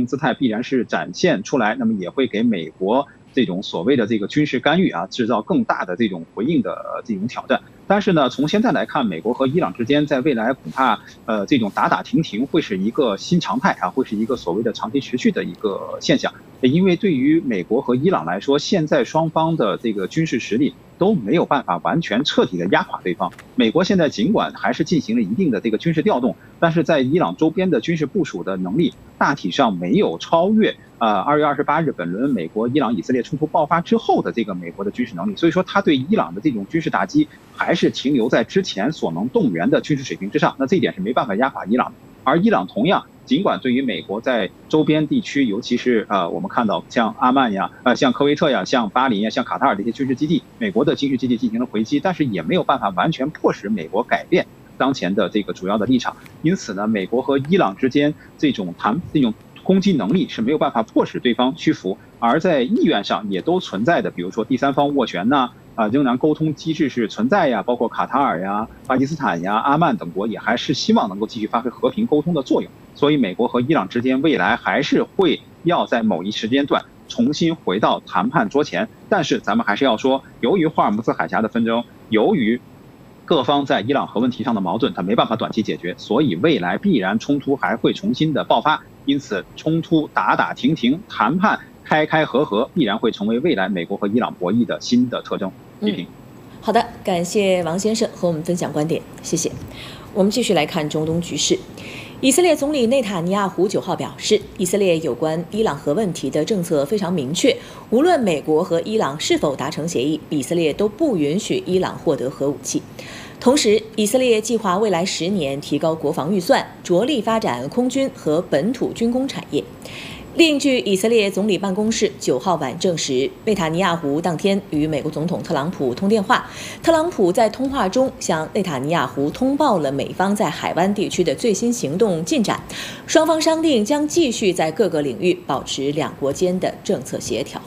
应姿态必然是展现出来，那么也会给美国这种所谓的这个军事干预啊，制造更大的这种回应的这种挑战。但是呢，从现在来看，美国和伊朗之间在未来恐怕这种打打停停会是一个新常态啊，会是一个所谓的长期持续的一个现象。因为对于美国和伊朗来说，现在双方的这个军事实力都没有办法完全彻底的压垮对方。美国现在尽管还是进行了一定的这个军事调动，但是在伊朗周边的军事部署的能力大体上没有超越2月28日本轮美国伊朗以色列冲突爆发之后的这个美国的军事能力，所以说他对伊朗的这种军事打击还是停留在之前所能动员的军事水平之上，那这一点是没办法压垮伊朗的。而伊朗同样尽管对于美国在周边地区，尤其是我们看到像阿曼呀、像科威特呀、像巴林呀、像卡塔尔这些军事基地，美国的军事基地进行了回击，但是也没有办法完全迫使美国改变当前的这个主要的立场。因此呢，美国和伊朗之间这种攻击能力是没有办法迫使对方屈服，而在意愿上也都存在的，比如说第三方斡旋呐。仍然沟通机制是存在呀，包括卡塔尔呀、巴基斯坦呀、阿曼等国也还是希望能够继续发挥和平沟通的作用。所以美国和伊朗之间未来还是会要在某一时间段重新回到谈判桌前。但是咱们还是要说，由于霍尔木兹海峡的纷争，由于各方在伊朗核问题上的矛盾，它没办法短期解决，所以未来必然冲突还会重新的爆发。因此，冲突打打停停，谈判开开合合，必然会成为未来美国和伊朗博弈的新的特征。 好的，感谢王先生和我们分享观点，谢谢。我们继续来看中东局势。以色列总理内塔尼亚胡9号表示，以色列有关伊朗核问题的政策非常明确，无论美国和伊朗是否达成协议，以色列都不允许伊朗获得核武器。同时，以色列计划未来10年提高国防预算，着力发展空军和本土军工产业。另据以色列总理办公室9号晚证实，内塔尼亚胡当天与美国总统特朗普通电话，特朗普在通话中向内塔尼亚胡通报了美方在海湾地区的最新行动进展，双方商定将继续在各个领域保持两国间的政策协调。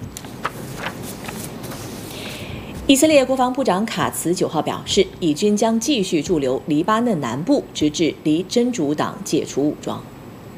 以色列国防部长卡茨9号表示，以军将继续驻留黎巴嫩南部，直至离真主党解除武装。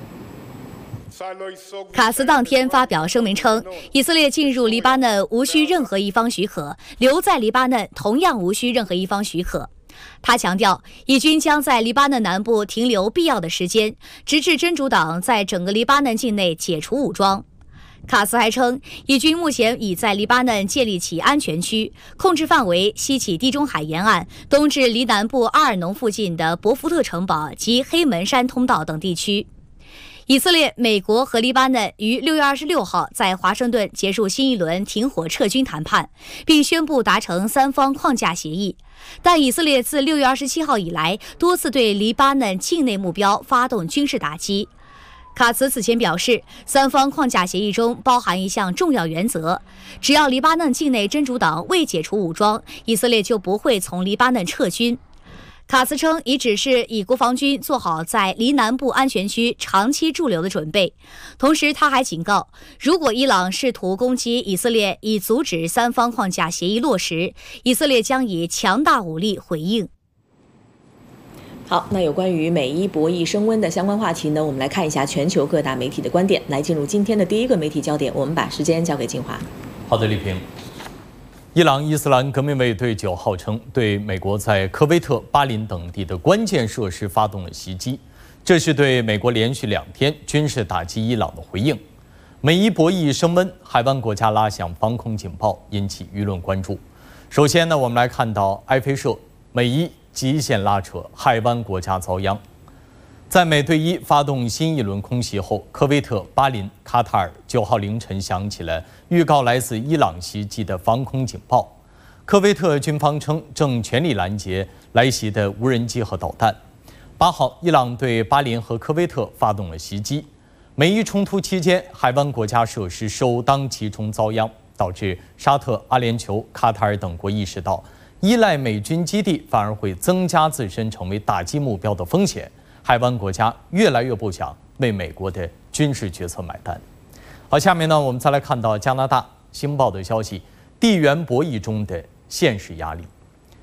卡斯当天发表声明称，以色列进入黎巴嫩无需任何一方许可，留在黎巴嫩同样无需任何一方许可。他强调，以军将在黎巴嫩南部停留必要的时间，直至真主党在整个黎巴嫩境内解除武装。卡斯还称，以军目前已在黎巴嫩建立起安全区，控制范围西起地中海沿岸，东至黎南部阿尔农附近的博福特城堡及黑门山通道等地区。以色列、美国和黎巴嫩于6月26号在华盛顿结束新一轮停火撤军谈判，并宣布达成3方框架协议。但以色列自6月27号以来多次对黎巴嫩境内目标发动军事打击。卡茨此前表示，3方框架协议中包含一项重要原则：只要黎巴嫩境内真主党未解除武装，以色列就不会从黎巴嫩撤军。卡茨称，已指示以国防军做好在黎南部安全区长期驻留的准备。同时，他还警告，如果伊朗试图攻击以色列以阻止3方框架协议落实，以色列将以强大武力回应。 好，那有关于美伊博弈升温的相关话题呢，我们来看一下全球各大媒体的观点。来进入今天的第一个媒体焦点，我们把时间交给静华。 好的，丽萍。伊朗伊斯兰革命卫队9号称，对美国在科威特、巴林等地的关键设施发动了袭击，这是对美国连续2天军事打击伊朗的回应。美伊博弈升温，海湾国家拉响防空警报，引起舆论关注。首先呢，我们来看到埃菲社，美伊极限拉扯，海湾国家遭殃。在美队1发动新一轮空袭后，科威特、巴林、卡塔尔9号凌晨响起了预告来自伊朗袭击的防空警报。科威特军方称正全力拦截来袭的无人机和导弹。8号，伊朗对巴林和科威特发动了袭击。美伊冲突期间，海湾国家设施首当其冲遭殃，导致沙特、阿联酋、卡塔尔等国意识到，依赖美军基地反而会增加自身成为打击目标的风险。海湾国家越来越不想为美国的军事决策买单。好，下面呢，我们再来看到加拿大《星报》的消息：地缘博弈中的现实压力。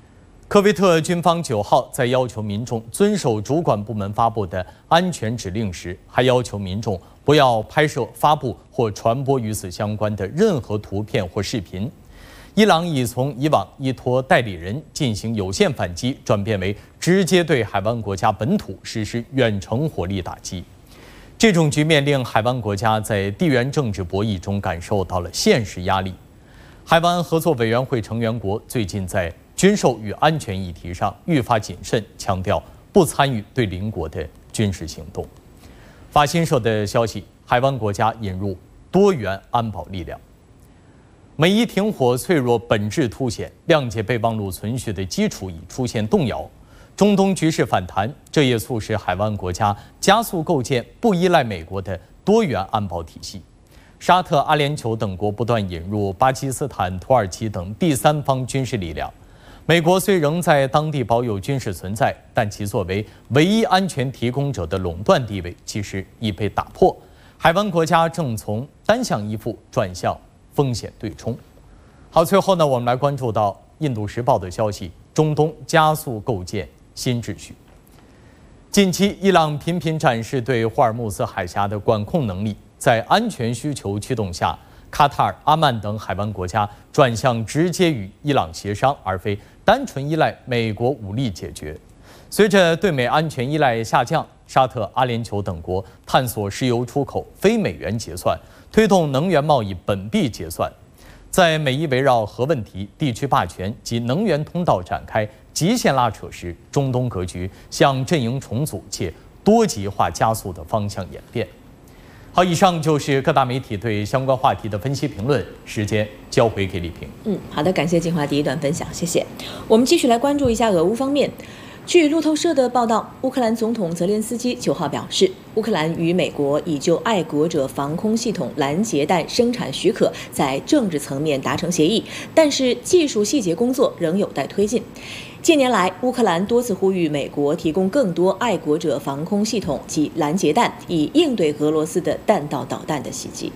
科威特军方9号在要求民众遵守主管部门发布的安全指令时，还要求民众不要拍摄、发布或传播与此相关的任何图片或视频。伊朗已从以往依托代理人进行有限反击，转变为直接对海湾国家本土实施远程火力打击。这种局面令海湾国家在地缘政治博弈中感受到了现实压力。海湾合作委员会成员国最近在军售与安全议题上愈发谨慎，强调不参与对邻国的军事行动。法新社的消息，海湾国家引入多元安保力量。美伊停火脆弱本质凸显，谅解备忘录存续的基础已出现动摇。中东局势反弹，这也促使海湾国家加速构建不依赖美国的多元安保体系。沙特、阿联酋等国不断引入巴基斯坦、土耳其等第三方军事力量。美国虽仍在当地保有军事存在，但其作为唯一安全提供者的垄断地位其实已被打破。海湾国家正从单向依附转向风险对冲。好，最后呢，我们来关注到《印度时报》的消息：中东加速构建新秩序。近期，伊朗频频展示对霍尔木兹海峡的管控能力，在安全需求驱动下，卡塔尔、阿曼等海湾国家转向直接与伊朗协商，而非单纯依赖美国武力解决。随着对美安全依赖下降，沙特、阿联酋等国探索石油出口非美元结算，推动能源贸易本币结算。在美伊围绕核问题、地区霸权及能源通道展开极限拉扯时，中东格局向阵营重组且多极化加速的方向演变。好，以上就是各大媒体对相关话题的分析评论。时间交回给李平。 好的，感谢金华第一段分享，谢谢。我们继续来关注一下俄乌方面。据路透社的报道，乌克兰总统泽连斯基9号表示，乌克兰与美国已就爱国者防空系统拦截弹生产许可在政治层面达成协议，但是技术细节工作仍有待推进。近年来，乌克兰多次呼吁美国提供更多爱国者防空系统及拦截弹，以应对俄罗斯的弹道导弹的袭击。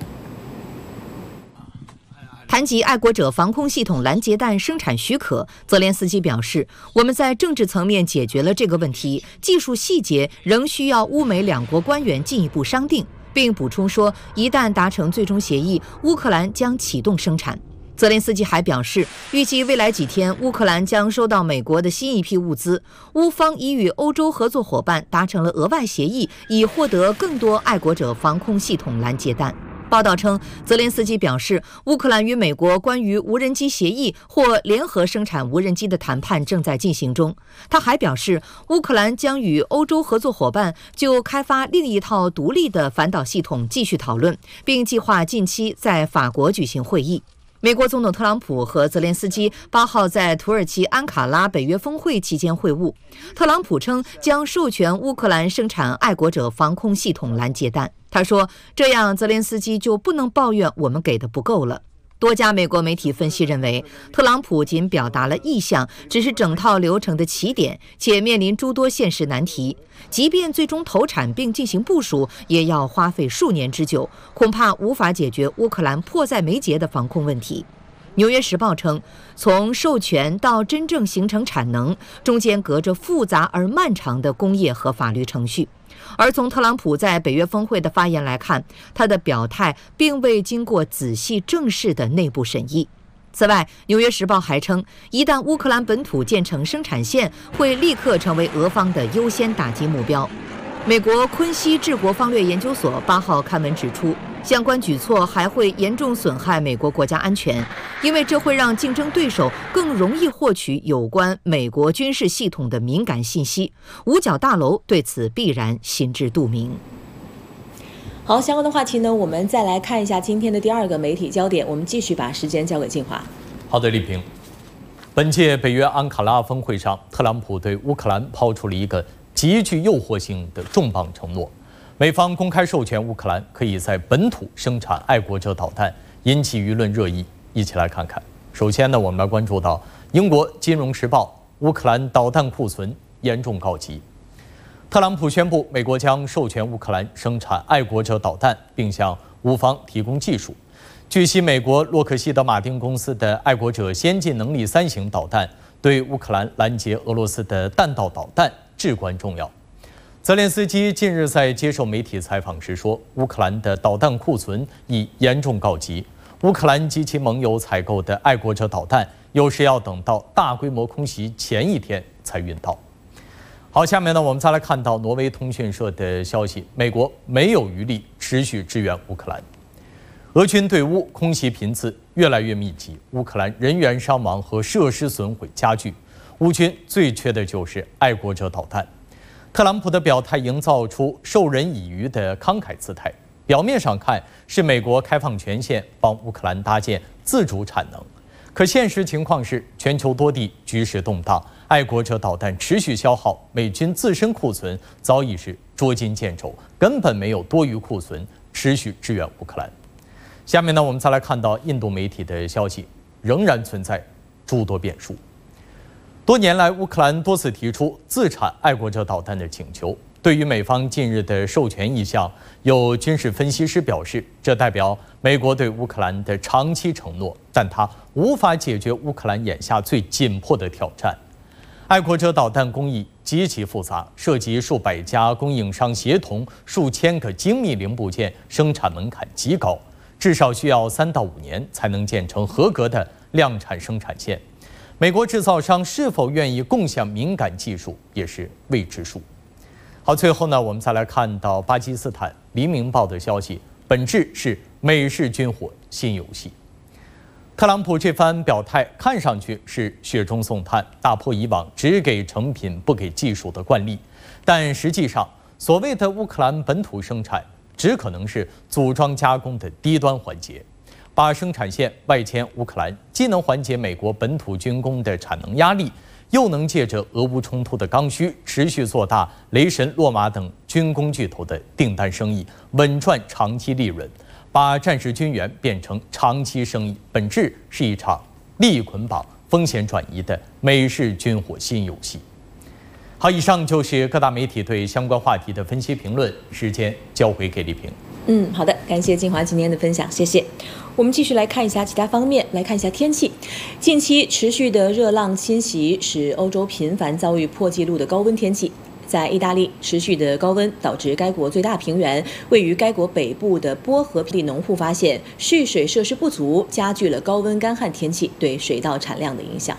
谈及爱国者防空系统拦截弹生产许可，泽连斯基表示，我们在政治层面解决了这个问题，技术细节仍需要乌美两国官员进一步商定，并补充说，一旦达成最终协议，乌克兰将启动生产。泽连斯基还表示，预计未来几天，乌克兰将收到美国的新一批物资。乌方已与欧洲合作伙伴达成了额外协议，以获得更多爱国者防空系统拦截弹。报道称，泽连斯基表示，乌克兰与美国关于无人机协议或联合生产无人机的谈判正在进行中。他还表示，乌克兰将与欧洲合作伙伴就开发另一套独立的反导系统继续讨论，并计划近期在法国举行会议。美国总统特朗普和泽连斯基8号在土耳其安卡拉北约峰会期间会晤。特朗普称将授权乌克兰生产爱国者防空系统拦截弹。他说，这样泽连斯基就不能抱怨我们给的不够了。多家美国媒体分析认为，特朗普仅表达了意向，只是整套流程的起点，且面临诸多现实难题。即便最终投产并进行部署，也要花费数年之久，恐怕无法解决乌克兰迫在眉睫的防空问题。纽约时报称，从授权到真正形成产能，中间隔着复杂而漫长的工业和法律程序。而从特朗普在北约峰会的发言来看，他的表态并未经过仔细正式的内部审议。此外，《纽约时报》还称，一旦乌克兰本土建成生产线，会立刻成为俄方的优先打击目标。美国昆西治国方略研究所8号刊文指出，相关举措还会严重损害美国国家安全，因为这会让竞争对手更容易获取有关美国军事系统的敏感信息。五角大楼对此必然心知肚明。 好，相关的话题呢，我们再来看一下今天的第二个媒体焦点。我们继续把时间交给静华。 好的，丽萍。本届北约安卡拉峰会上，特朗普对乌克兰抛出了一个极具诱惑性的重磅承诺，美方公开授权乌克兰可以在本土生产爱国者导弹，引起舆论热议。一起来看看。首先呢，我们来关注到英国《金融时报》，乌克兰导弹库存严重告急。特朗普宣布，美国将授权乌克兰生产爱国者导弹，并向乌方提供技术。据悉，美国洛克希德马丁公司的爱国者先进能力3型导弹对乌克兰拦截俄罗斯的弹道导弹至关重要。泽连斯基近日在接受媒体采访时说，乌克兰的导弹库存已严重告急，乌克兰及其盟友采购的爱国者导弹有时要等到大规模空袭前一天才运到。好，下面呢，我们再来看到挪威通讯社的消息，美国没有余力持续支援乌克兰。俄军对乌空袭频次越来越密集，乌克兰人员伤亡和设施损毁加剧，乌军最缺的就是爱国者导弹。特朗普的表态营造出授人以渔的慷慨姿态，表面上看是美国开放权限帮乌克兰搭建自主产能，可现实情况是全球多地局势动荡，爱国者导弹持续消耗，美军自身库存早已是捉襟见肘，根本没有多余库存持续支援乌克兰。下面呢，我们再来看到印度媒体的消息，仍然存在诸多变数。多年来，乌克兰多次提出自产爱国者导弹的请求。对于美方近日的授权意向，有军事分析师表示，这代表美国对乌克兰的长期承诺，但它无法解决乌克兰眼下最紧迫的挑战。爱国者导弹工艺极其复杂，涉及数百家供应商协同，数千个精密零部件，生产门槛极高，至少需要3到5年才能建成合格的量产生产线。美国制造商是否愿意共享敏感技术也是未知数。好，最后呢，我们再来看到巴基斯坦《黎明报》的消息，本质是美式军火新游戏。特朗普这番表态看上去是雪中送炭，打破以往只给成品不给技术的惯例，但实际上，所谓的乌克兰本土生产，只可能是组装加工的低端环节。把生产线外迁乌克兰，既能缓解美国本土军工的产能压力，又能借着俄乌冲突的刚需，持续做大雷神、洛马等军工巨头的订单生意，稳赚长期利润，把战时军援变成长期生意，本质是一场利益捆绑、风险转移的美式军火新游戏。好，以上就是各大媒体对相关话题的分析评论，时间交回给丽萍。 好的，感谢金华今天的分享，谢谢。我们继续来看一下其他方面，来看一下天气。近期持续的热浪侵袭，使欧洲频繁遭遇破纪录的高温天气。在意大利，持续的高温导致该国最大平原位于该国北部的波河地农户发现蓄水设施不足，加剧了高温干旱天气对水稻产量的影响。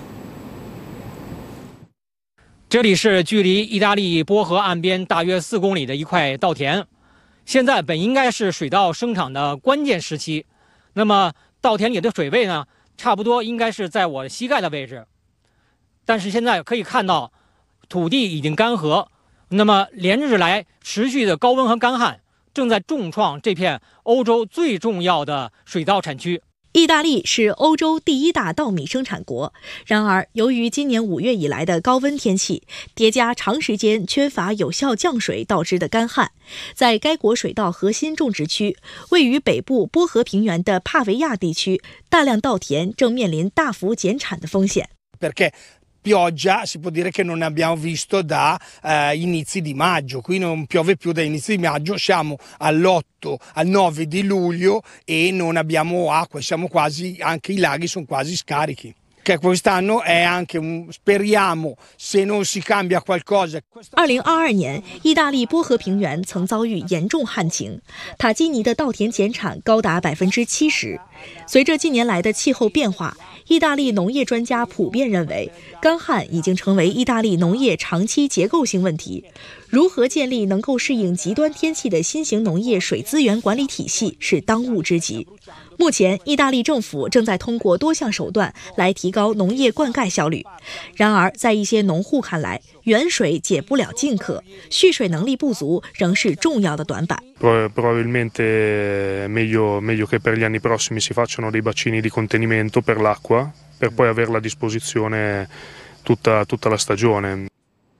这里是距离意大利波河岸边大约4公里的一块稻田，现在本应该是水稻生长的关键时期，那么稻田里的水位呢，差不多应该是在我膝盖的位置，但是现在可以看到土地已经干涸，那么连日来持续的高温和干旱正在重创这片欧洲最重要的水稻产区。 意大利是欧洲第1大稻米生产国，然而由于今年5月以来的高温天气，叠加长时间缺乏有效降水导致的干旱，在该国水稻核心种植区位于北部波河平原的帕维亚地区，大量稻田正面临大幅减产的风险。 Pioggia si può dire che non ne abbiamo visto da inizi di maggio, qui non piove più da inizi di maggio, siamo all'8 al 9 di luglio e non abbiamo acqua, siamo quasi, anche i laghi sono quasi scarichi. Che quest'anno è anche speriamo se non si cambia qualcosa. 2022年，意大利波河平原曾遭遇严重旱情，塔基尼的稻田减产高达70%。随着近年来的气候变化，意大利农业专家普遍认为，干旱已经成为意大利农业长期结构性问题。如何建立能够适应极端天气的新型农业水资源管理体系是当务之急。目前，意大利政府正在通过多项手段来提高农业灌溉效率。然而，在一些农户看来，远水解不了近渴，蓄水能力不足仍是重要的短板。 Probabilmente meglio che per gli anni prossimi si facciano dei bacini di contenimento per l'acqua, per poi averla a disposizione tutta la stagione.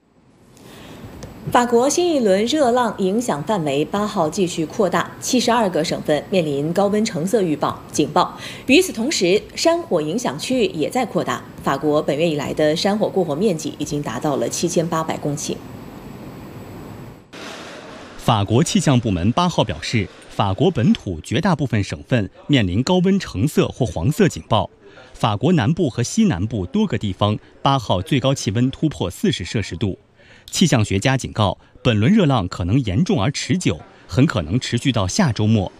法国新一轮热浪影响范围8号继续扩大，72个省份面临高温橙色警报。与此同时，山火影响区域也在扩大。法国本月以来的山火过火面积已经达到了7800公顷。 法国气象部门8号表示，法国本土绝大部分省份面临高温橙色或黄色警报， 法国南部和西南部多个地方8号最高气温突破40摄氏度。气象学家警告，本轮热浪可能严重而持久，很可能持续到下周末。